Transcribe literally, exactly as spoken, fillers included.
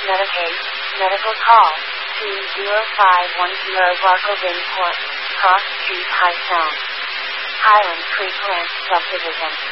Medicaid, medical call, two zero five one zero Barcoding Court, Cross Street, High Sound, Highland Creek Ranch Subdivision.